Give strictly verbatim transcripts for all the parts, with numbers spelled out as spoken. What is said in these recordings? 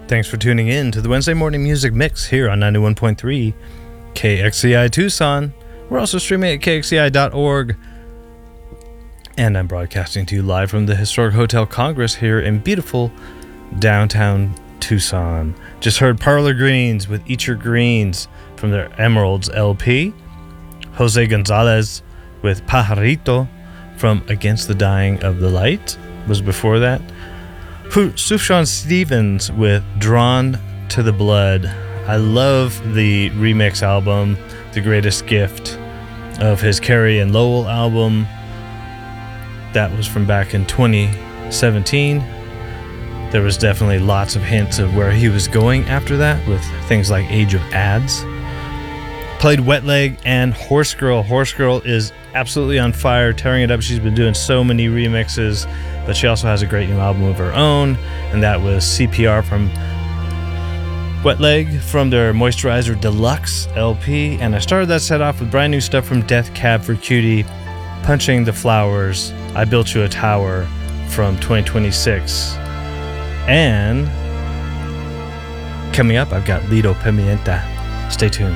Thanks for tuning in to the Wednesday Morning Music Mix here on ninety-one point three K X C I Tucson. We're also streaming at K X C I dot org. And I'm broadcasting to you live from the Historic Hotel Congress here in beautiful downtown Tucson. Just heard Parlor Greens with Eat Your Greens from their Emeralds L P. Jose Gonzalez with Pajarito from Against the Dying of the Light was before that. Sufjan Stevens with Drawn to the Blood. I love the remix album, The Greatest Gift, of his Carrie and Lowell album. That was from back in twenty seventeen. There was definitely lots of hints of where he was going after that with things like Age of Ads. Played Wet Leg and Horse Girl. Horse Girl is absolutely on fire, tearing it up. She's been doing so many remixes, but she also has a great new album of her own, and that was C P R from Wet Leg from their Moisturizer Deluxe L P. And I started that set off with brand new stuff from Death Cab for Cutie, Punching the Flowers, I Built You a Tower from twenty twenty-six. And coming up, I've got Lido Pimienta. Stay tuned.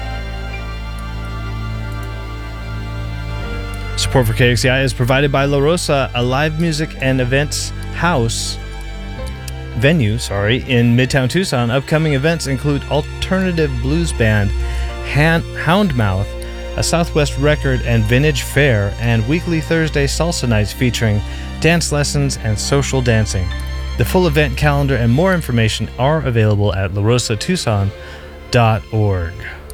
Support for K X C I is provided by La Rosa, a live music and events house venue, sorry, in Midtown Tucson. Upcoming events include alternative blues band Han- Houndmouth, a Southwest record and vintage fair, and weekly Thursday salsa nights featuring dance lessons and social dancing. The full event calendar and more information are available at la rosa tucson dot org.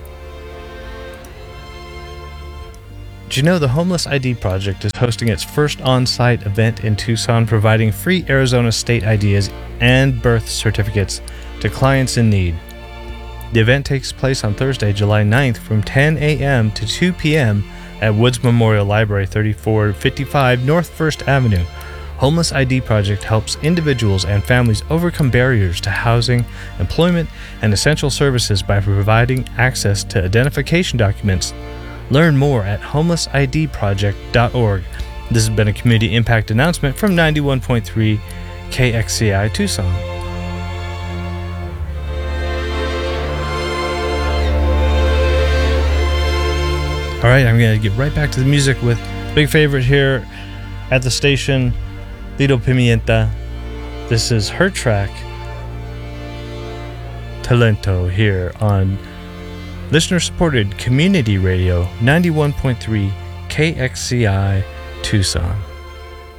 Did you know the Homeless I D Project is hosting its first on-site event in Tucson, providing free Arizona state I Ds and birth certificates to clients in need? The event takes place on Thursday, July ninth from ten a.m. to two p.m. at Woods Memorial Library, thirty-four fifty-five North First Avenue. Homeless I D Project helps individuals and families overcome barriers to housing, employment, and essential services by providing access to identification documents. Learn more at homeless I D project dot org. This has been a community impact announcement from ninety-one point three K X C I Tucson. All right, I'm going to get right back to the music with big favorite here at the station, Lido Pimienta. This is her track, Talento, here on listener-supported community radio, ninety-one point three K X C I Tucson.